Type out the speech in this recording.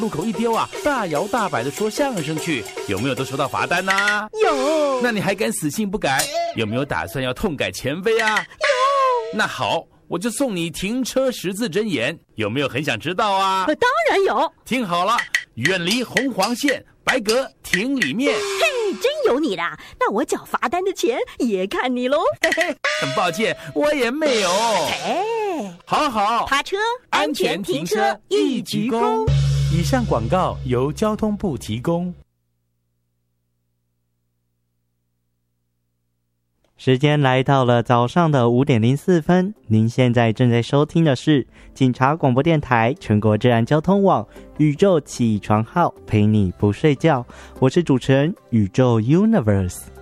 路口一丢啊，大摇大摆的说相声去，有没有都收到罚单啊？ 有。 那你还敢死性不改？有没有打算要痛改前非啊？ 有。 那好，我就送你停车10字真言，有没有很想知道啊？ 当然有。 听好了，远离红黄线，白格停里面。 嘿，真有你的，那我缴罚单的钱也看你喽。 嘿嘿，很抱歉，我也没有。 哎， 好， 趴车，安全停车一鞠躬。 以上广告由交通部提供。 时间来到了早上的5点04分，您现在正在收听的是警察广播电台全国治安交通网宇宙起床号，陪你不睡觉，我是主持人宇宙 Universe。